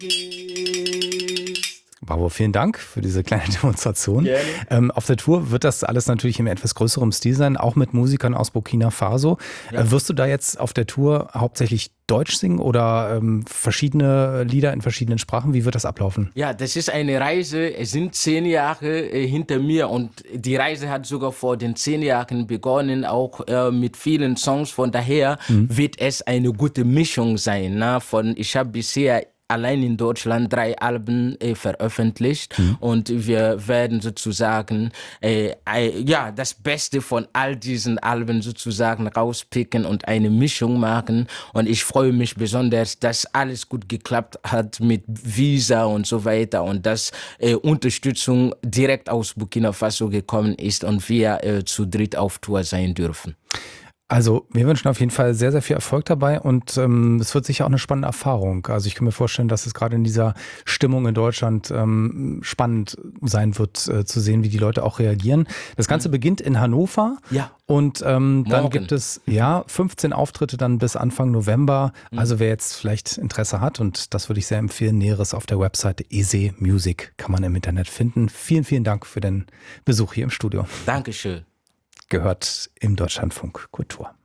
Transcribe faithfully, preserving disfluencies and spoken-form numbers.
Bravo, vielen Dank für diese kleine Demonstration. Gerne. Ähm, auf der Tour wird das alles natürlich in etwas größerem Stil sein, auch mit Musikern aus Burkina Faso. Ja. Äh, wirst du da jetzt auf der Tour hauptsächlich Deutsch singen oder ähm, verschiedene Lieder in verschiedenen Sprachen? Wie wird das ablaufen? Ja, das ist eine Reise. Es sind zehn Jahre äh, hinter mir und die Reise hat sogar vor den zehn Jahren begonnen, auch äh, mit vielen Songs. Von daher mhm. wird es eine gute Mischung sein. Na? Von ich habe bisher allein in Deutschland drei Alben äh, veröffentlicht mhm. und wir werden sozusagen äh, äh, ja, das Beste von all diesen Alben sozusagen rauspicken und eine Mischung machen und ich freue mich besonders, dass alles gut geklappt hat mit Visa und so weiter und dass äh, Unterstützung direkt aus Burkina Faso gekommen ist und wir äh, zu dritt auf Tour sein dürfen. Also wir wünschen auf jeden Fall sehr, sehr viel Erfolg dabei und ähm, es wird sicher auch eine spannende Erfahrung. Also ich kann mir vorstellen, dass es gerade in dieser Stimmung in Deutschland ähm, spannend sein wird, äh, zu sehen, wie die Leute auch reagieren. Das Ganze mhm. beginnt in Hannover ja. und ähm, dann gibt es ja fünfzehn Auftritte dann bis Anfang November. Mhm. Also wer jetzt vielleicht Interesse hat, und das würde ich sehr empfehlen, Näheres auf der Webseite Eze Music kann man im Internet finden. Vielen, vielen Dank für den Besuch hier im Studio. Dankeschön. Gehört im Deutschlandfunk Kultur.